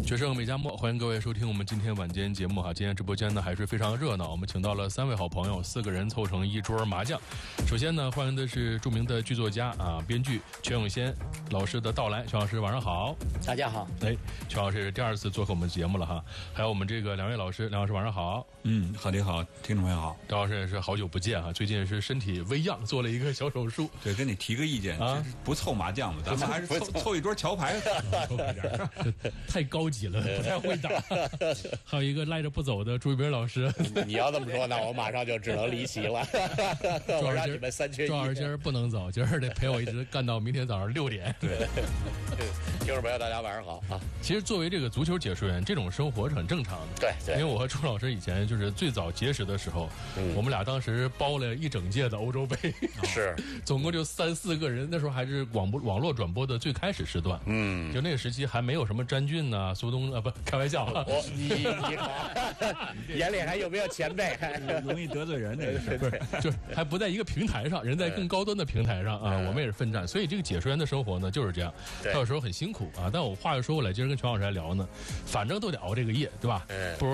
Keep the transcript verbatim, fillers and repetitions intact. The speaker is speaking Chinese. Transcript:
学生每家末，欢迎各位收听我们今天晚间节目哈。今天直播间呢还是非常热闹，我们请到了三位好朋友，四个人凑成一桌麻将。首先呢，欢迎的是著名的剧作家啊，编剧全永先老师的到来。全老师晚上好。 大家好。 哎，全老师是第二次做客我们节目了哈。还有我们这个两位老师，梁老师晚上好。 嗯，好的好，听众朋友好。 赵老师也是好久不见哈，最近是身体微恙，做了一个小手术。 对，跟你提个意见啊，不凑麻将嘛，咱们还是凑凑一桌桥牌凑一点。 太高级了，不太会打。还有一个赖着不走的朱一鸣老师。 你要这么说，那我马上就只能离席了。我让你们三缺一。 朱老师今儿不能走，今儿得陪我一直干到明天早上六点。 对。 听众朋友，大家晚上好啊！ 其实作为这个足球解说员，这种生活是很正常的。 对对， 因为我和朱老师以前就是最早结识的时候，嗯、我们俩当时包了一整届的欧洲杯， 是， 总共就三四个人。那时候还是网播网络转播的最开始时段，嗯，就那个时期还没有什么詹俊呐、苏东啊，不开玩笑啊。 我你你好，眼里还有没有前辈？ 容易得罪人这个事， 不是，就还不在一个平台上，人在更高端的平台上啊，我们也是奋战。所以这个解说员的生活呢就是这样，他有时候很辛苦啊。但我话又说过来，今儿跟全老师来聊呢，反正都得熬这个夜，对吧？不如